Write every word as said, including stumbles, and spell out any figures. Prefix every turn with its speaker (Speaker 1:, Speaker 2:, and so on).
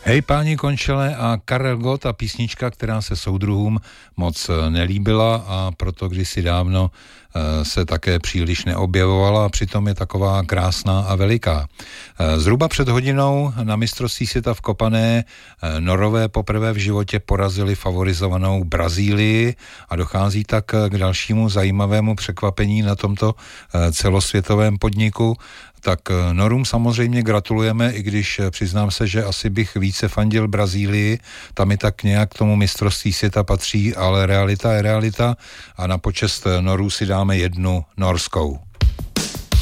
Speaker 1: Hej páni Končele a Karel Gott a písnička, která se soudruhům moc nelíbila a proto kdysi dávno se také příliš neobjevovala a přitom je taková krásná a veliká. Zhruba před hodinou na mistrovství světa v Kopané Norové poprvé v životě porazili favorizovanou Brazílii a dochází tak k dalšímu zajímavému překvapení na tomto celosvětovém podniku. Tak Norům samozřejmě gratulujeme, i když přiznám se, že asi bych více fandil Brazílii, tam i tak nějak k tomu mistrovství světa patří, ale realita je realita a na počest Norů si dáme jednu norskou.